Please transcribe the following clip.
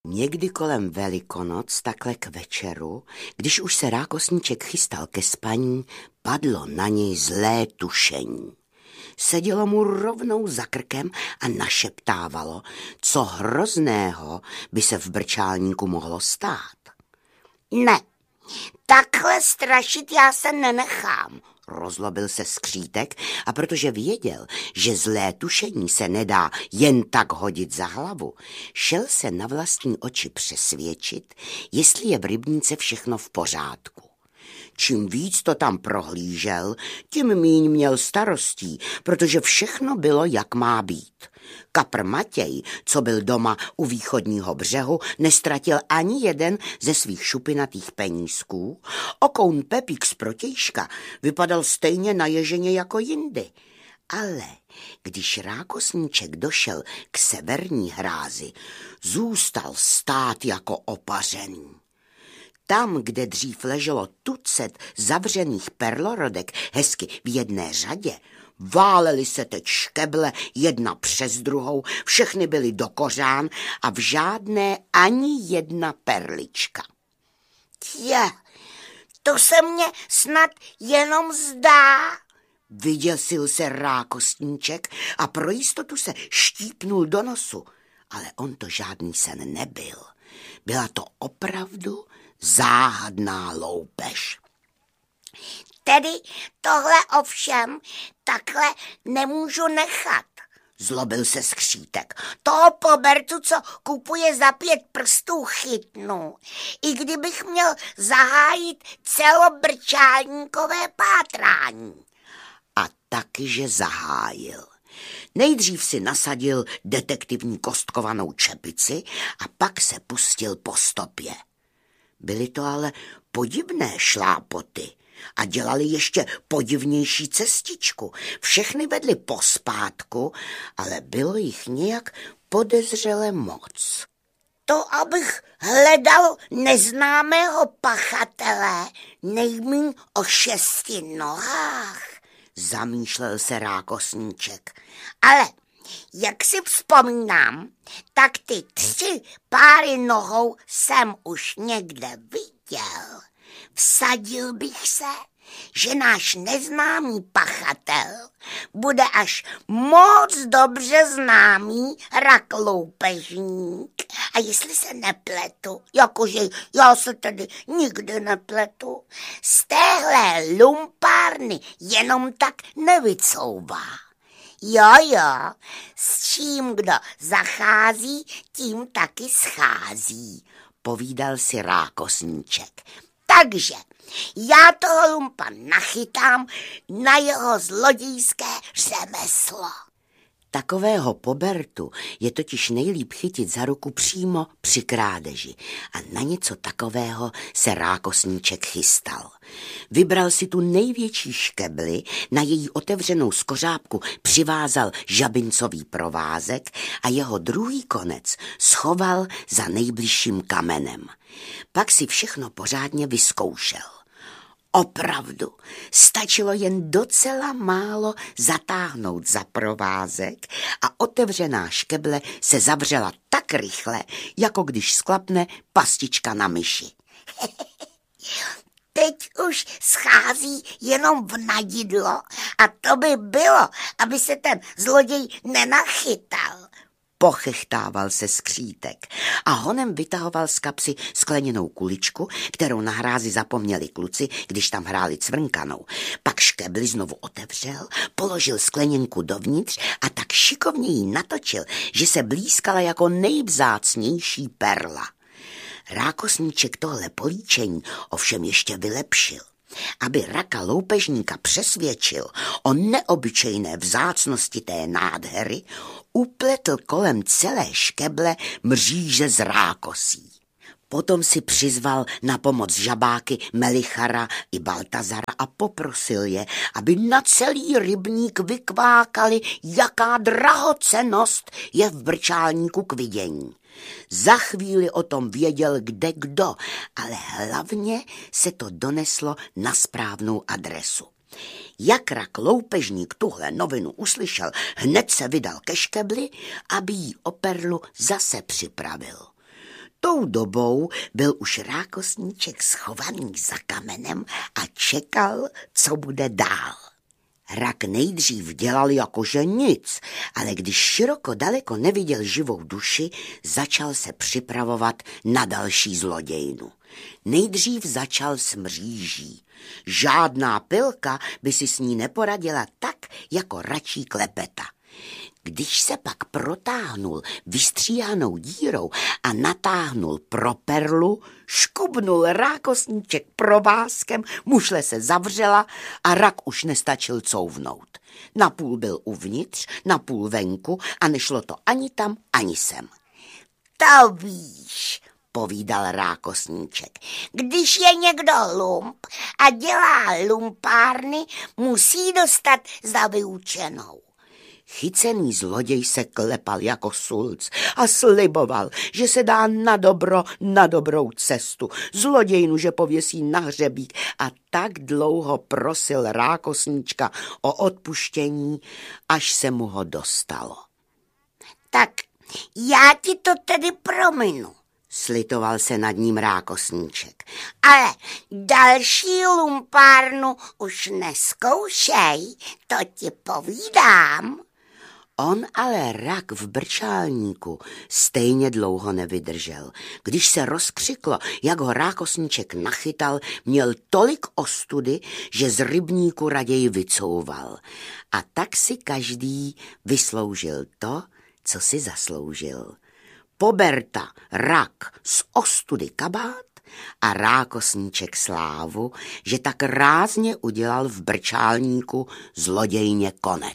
Někdy kolem Velikonoc, takhle k večeru, když už se rákosníček chystal ke spaní, padlo na něj zlé tušení. Sedělo mu rovnou za krkem a našeptávalo, co hrozného by se v brčálníku mohlo stát. Ne, takhle strašit já se nenechám, rozlobil se skřítek, a protože věděl, že zlé tušení se nedá jen tak hodit za hlavu, šel se na vlastní oči přesvědčit, jestli je v rybníce všechno v pořádku. Čím víc to tam prohlížel, tím míň měl starostí, protože všechno bylo, jak má být. Kapr Matěj, co byl doma u východního břehu, nestratil ani jeden ze svých šupinatých penízků. Okoun Pepík z Protějška vypadal stejně naježeně jako jindy. Ale když rákosníček došel k severní hrázi, zůstal stát jako opařený. Tam, kde dřív leželo tucet zavřených perlorodek hezky v jedné řadě, válely se teď škeble jedna přes druhou, všechny byly do kořán a v žádné ani jedna perlička. To se mně snad jenom zdá, vyděsil se rákosníček a pro jistotu se štípnul do nosu, ale on to žádný sen nebyl. Byla to opravdu záhadná loupež. Tedy tohle ovšem takhle nemůžu nechat, zlobil se skřítek. Toho pobertu, co kupuje za 5 prstů, chytnu, i kdybych měl zahájit celobrčálníkové pátrání. A taky, že zahájil. Nejdřív si nasadil detektivní kostkovanou čepici a pak se pustil po stopě. Byly to ale podivné šlápoty a dělali ještě podivnější cestičku. Všechny vedly pospátku, ale bylo jich nějak podezřele moc. To, abych hledal neznámého pachatele, nejmíň o 6 nohách, zamýšlel se rákosníček. Ale jak si vzpomínám, tak ty 3 páry nohou jsem už někde viděl. Vsadil bych se, že náš neznámý pachatel bude až moc dobře známý rak loupežník. A jestli se nepletu, jakože já se tedy nikdy nepletu, z téhle lumpárny jenom tak nevycouvá. Jo, s čím kdo zachází, tím taky schází, povídal si rákosníček. Takže já toho lumpa nachytám na jeho zlodějské řemeslo. Takového pobertu je totiž nejlíp chytit za ruku přímo při krádeži a na něco takového se rákosníček chystal. Vybral si tu největší škebli, na její otevřenou skořápku přivázal žabincový provázek a jeho druhý konec schoval za nejbližším kamenem. Pak si všechno pořádně vyzkoušel. Opravdu, stačilo jen docela málo zatáhnout za provázek a otevřená škeble se zavřela tak rychle, jako když sklapne pastička na myši. Teď už schází jenom v nadidlo a to by bylo, aby se ten zloděj nenachytal. Pochechtával se skřítek a honem vytahoval z kapsy skleněnou kuličku, kterou na hrázi zapomněli kluci, když tam hráli cvrnkanou. Pak škebli znovu otevřel, položil skleněnku dovnitř a tak šikovně ji natočil, že se blízkala jako nejvzácnější perla. Rákosníček tohle políčení ovšem ještě vylepšil. Aby raka loupežníka přesvědčil o neobyčejné vzácnosti té nádhery, upletl kolem celé škeble mříže z rákosí. Potom si přizval na pomoc žabáky Melichara i Baltazara a poprosil je, aby na celý rybník vykvákali, jaká drahocennost je v brčálníku k vidění. Za chvíli o tom věděl kde kdo, ale hlavně se to doneslo na správnou adresu. Jak rak loupežník tuhle novinu uslyšel, hned se vydal ke škebli, aby jí o perlu zase připravil. Tou dobou byl už rákosníček schovaný za kamenem a čekal, co bude dál. Rak nejdřív dělal jakože nic, ale když široko daleko neviděl živou duši, začal se připravovat na další zlodějnu. Nejdřív začal s mříží. Žádná pilka by si s ní neporadila tak, jako račí klepeta. Když se pak protáhnul vystříhanou dírou a natáhnul pro perlu, škubnul rákosníček provázkem, mušle se zavřela a rak už nestačil couvnout. Napůl byl uvnitř, napůl venku a nešlo to ani tam, ani sem. To víš, povídal rákosníček, když je někdo lump a dělá lumpárny, musí dostat za vyučenou. Chycený zloděj se klepal jako sulc a sliboval, že se dá na dobrou cestu, zlodějnu, že pověsí na hřebík a tak dlouho prosil rákosníčka o odpuštění, až se mu ho dostalo. Tak já ti to tedy prominu, slitoval se nad ním rákosníček. Ale další lumpárnu už neskoušej, to ti povídám. On ale rak v brčálníku stejně dlouho nevydržel. Když se rozkřiklo, jak ho rákosníček nachytal, měl tolik ostudy, že z rybníku raději vycouval. A tak si každý vysloužil to, co si zasloužil. Poberta rak z ostudy kabát a rákosníček slávu, že tak rázně udělal v brčálníku zlodějně konec.